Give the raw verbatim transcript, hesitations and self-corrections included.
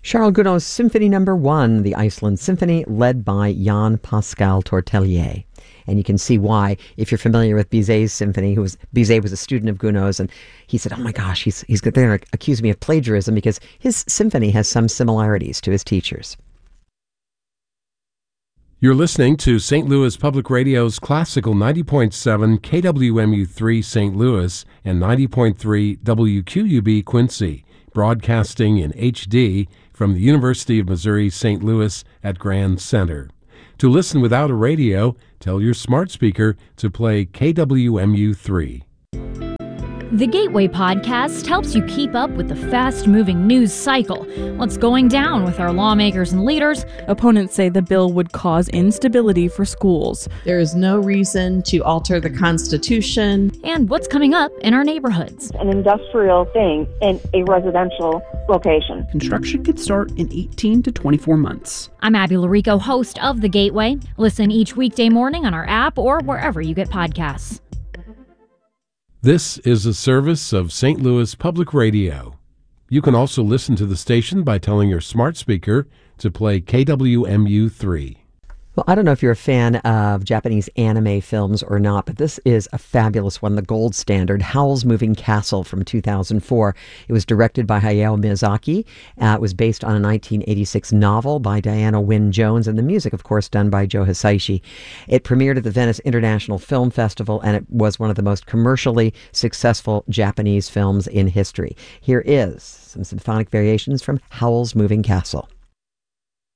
Charles Gounod's Symphony Number One, the Iceland Symphony, led by Jan Pascal Tortelier. And you can see why, if you're familiar with Bizet's symphony, who was Bizet was a student of Gounod's, and he said, oh my gosh, he's, he's they're going to accuse me of plagiarism because his symphony has some similarities to his teacher's. You're listening to Saint Louis Public Radio's Classical ninety point seven K W M U three Saint Louis and ninety point three W Q U B Quincy, broadcasting in H D from the University of Missouri Saint Louis at Grand Center. To listen without a radio, tell your smart speaker to play K W M U three. The Gateway Podcast helps you keep up with the fast-moving news cycle. What's going down with our lawmakers and leaders? Opponents say the bill would cause instability for schools. There is no reason to alter the Constitution. And what's coming up in our neighborhoods. An industrial thing in a residential location. Construction could start in eighteen to twenty-four months. I'm Abby Larico, host of The Gateway. Listen each weekday morning on our app or wherever you get podcasts. This is a service of Saint Louis Public Radio. You can also listen to the station by telling your smart speaker to play K W M U three. Well, I don't know if you're a fan of Japanese anime films or not, but this is a fabulous one, the gold standard, Howl's Moving Castle from two thousand four. It was directed by Hayao Miyazaki. Uh, it was based on a nineteen eighty-six novel by Diana Wynne Jones, and the music, of course, done by Joe Hisaishi. It premiered at the Venice International Film Festival, and it was one of the most commercially successful Japanese films in history. Here is some symphonic variations from Howl's Moving Castle.